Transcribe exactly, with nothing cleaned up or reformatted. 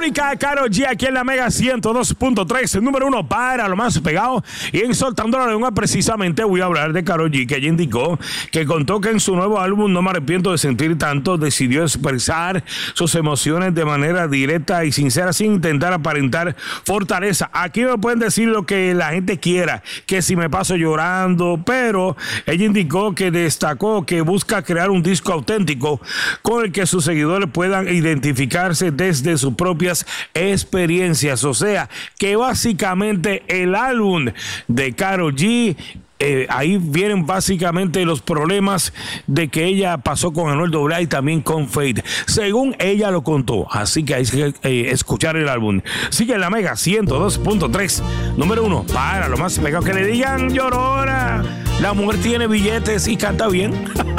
Mónica Karol G aquí en la Mega ciento dos punto tres, el número uno para lo más pegado. Y en Soltando la Lengua precisamente voy a hablar de Karol G, que ella indicó que contó que en su nuevo álbum No me arrepiento de sentir tanto, decidió expresar sus emociones de manera directa y sincera sin intentar aparentar fortaleza. Aquí me pueden decir lo que la gente quiera, que si me paso llorando, pero ella indicó que destacó que busca crear un disco auténtico con el que sus seguidores puedan identificarse desde sus propias experiencias. O sea, que básicamente el álbum de Karol G, Eh, ahí vienen básicamente los problemas de que ella pasó con Anuel doble A y también con Feid, según ella lo contó. Así que hay que eh, escuchar el álbum. Sigue en la Mega ciento dos punto tres, número uno para lo más pegado. Que le digan llorona, la mujer tiene billetes y canta bien.